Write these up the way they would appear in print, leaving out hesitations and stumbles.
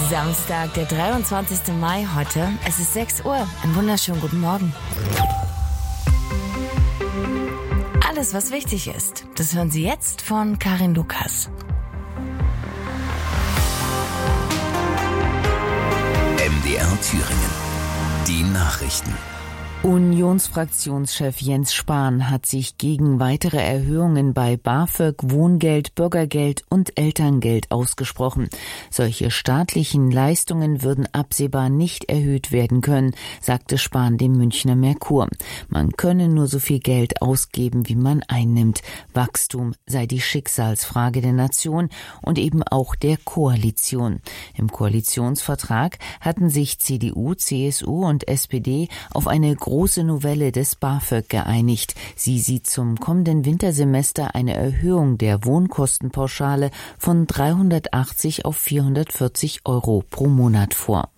Samstag, der 23. Mai heute. Es ist 6 Uhr. Einen wunderschönen guten Morgen. Alles, was wichtig ist, das hören Sie jetzt von Karin Lukas. MDR Thüringen. Die Nachrichten. Unionsfraktionschef Jens Spahn hat sich gegen weitere Erhöhungen bei BAföG, Wohngeld, Bürgergeld und Elterngeld ausgesprochen. Solche staatlichen Leistungen würden absehbar nicht erhöht werden können, sagte Spahn dem Münchner Merkur. Man könne nur so viel Geld ausgeben, wie man einnimmt. Wachstum sei die Schicksalsfrage der Nation und eben auch der Koalition. Im Koalitionsvertrag hatten sich CDU, CSU und SPD auf eine große Novelle des BAföG geeinigt. Sie sieht zum kommenden Wintersemester eine Erhöhung der Wohnkostenpauschale von 380 auf 440 € pro Monat vor.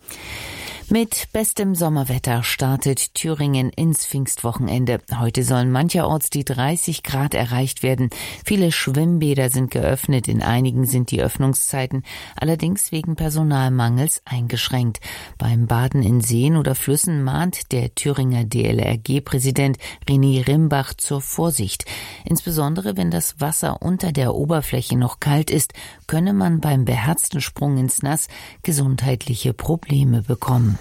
Mit bestem Sommerwetter startet Thüringen ins Pfingstwochenende. Heute sollen mancherorts die 30 Grad erreicht werden. Viele Schwimmbäder sind geöffnet, in einigen sind die Öffnungszeiten allerdings wegen Personalmangels eingeschränkt. Beim Baden in Seen oder Flüssen mahnt der Thüringer DLRG-Präsident René Rimbach zur Vorsicht. Insbesondere wenn das Wasser unter der Oberfläche noch kalt ist, könne man beim beherzten Sprung ins Nass gesundheitliche Probleme bekommen.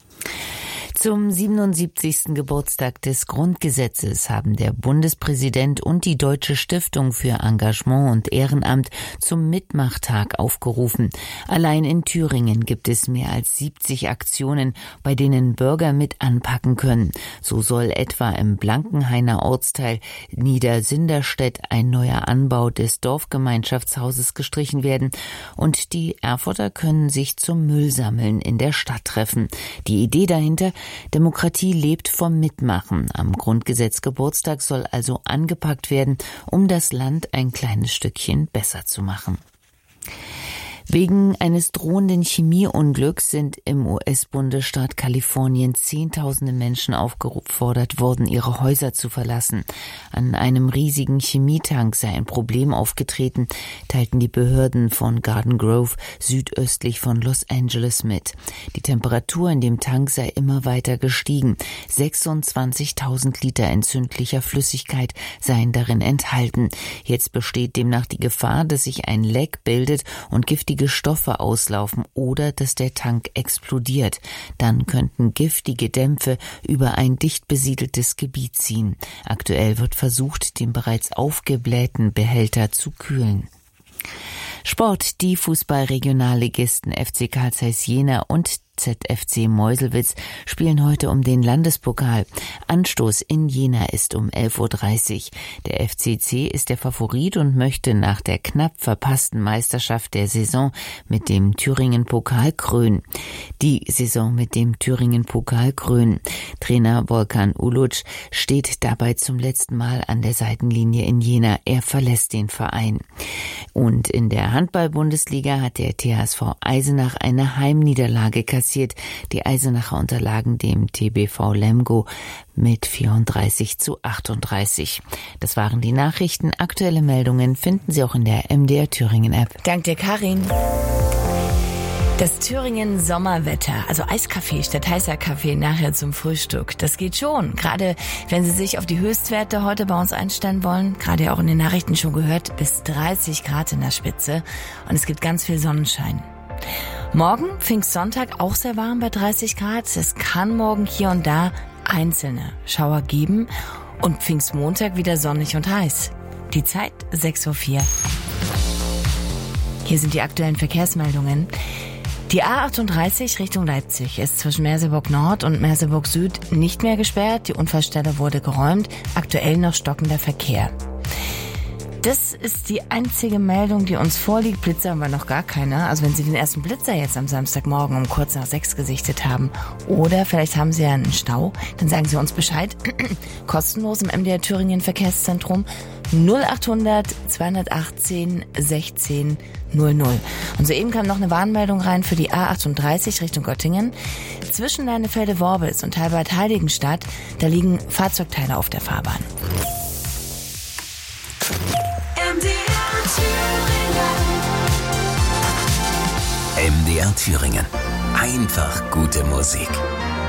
Zum 77. Geburtstag des Grundgesetzes haben der Bundespräsident und die Deutsche Stiftung für Engagement und Ehrenamt zum Mitmachtag aufgerufen. Allein in Thüringen gibt es mehr als 70 Aktionen, bei denen Bürger mit anpacken können. So soll etwa im Blankenhainer Ortsteil Niedersinderstedt ein neuer Anbau des Dorfgemeinschaftshauses gestrichen werden und die Erfurter können sich zum Müllsammeln in der Stadt treffen. Die Idee dahinter: Demokratie lebt vom Mitmachen. Am Grundgesetzgeburtstag soll also angepackt werden, um das Land ein kleines Stückchen besser zu machen. Wegen eines drohenden Chemieunglücks sind im US-Bundesstaat Kalifornien Zehntausende Menschen aufgefordert worden, ihre Häuser zu verlassen. An einem riesigen Chemietank sei ein Problem aufgetreten, teilten die Behörden von Garden Grove südöstlich von Los Angeles mit. Die Temperatur in dem Tank sei immer weiter gestiegen. 26.000 Liter entzündlicher Flüssigkeit seien darin enthalten. Jetzt besteht demnach die Gefahr, dass sich ein Leck bildet und giftige Stoffe auslaufen oder dass der Tank explodiert. Dann könnten giftige Dämpfe über ein dicht besiedeltes Gebiet ziehen. Aktuell wird versucht, den bereits aufgeblähten Behälter zu kühlen. Sport: Die Fußball-Regionalligisten FC Carl Zeiss Jena und ZFC Meuselwitz spielen heute um den Landespokal. Anstoß in Jena ist um 11:30 Uhr. Der FCC ist der Favorit und möchte nach der knapp verpassten Meisterschaft der Saison mit dem Thüringen-Pokal krönen. Trainer Volkan Uluc steht dabei zum letzten Mal an der Seitenlinie in Jena. Er verlässt den Verein. Und in der Handball-Bundesliga hat der THSV Eisenach eine Heimniederlage kassiert. Die Eisenacher unterlagen dem TBV Lemgo mit 34:38. Das waren die Nachrichten. Aktuelle Meldungen finden Sie auch in der MDR Thüringen App. Dank dir, Karin. Das Thüringen Sommerwetter, also Eiskaffee statt heißer Kaffee nachher zum Frühstück. Das geht schon, gerade wenn Sie sich auf die Höchstwerte heute bei uns einstellen wollen. Gerade auch in den Nachrichten schon gehört, bis 30 Grad in der Spitze und es gibt ganz viel Sonnenschein. Morgen, Pfingstsonntag, auch sehr warm bei 30 Grad. Es kann morgen hier und da einzelne Schauer geben und Pfingstmontag wieder sonnig und heiß. Die Zeit 6:04 Uhr. Hier sind die aktuellen Verkehrsmeldungen. Die A38 Richtung Leipzig ist zwischen Merseburg Nord und Merseburg Süd nicht mehr gesperrt. Die Unfallstelle wurde geräumt. Aktuell noch stockender Verkehr. Das ist die einzige Meldung, die uns vorliegt. Blitzer haben wir noch gar keine. Also wenn Sie den ersten Blitzer jetzt am Samstagmorgen um kurz nach 6 gesichtet haben oder vielleicht haben Sie ja einen Stau, dann sagen Sie uns Bescheid. Kostenlos im MDR Thüringen Verkehrszentrum 0800 218 16 00. Und soeben kam noch eine Warnmeldung rein für die A38 Richtung Göttingen. Zwischen Leinefelde-Worbels und Heilbad-Heiligenstadt, da liegen Fahrzeugteile auf der Fahrbahn. MDR MDR Thüringen. Einfach gute Musik.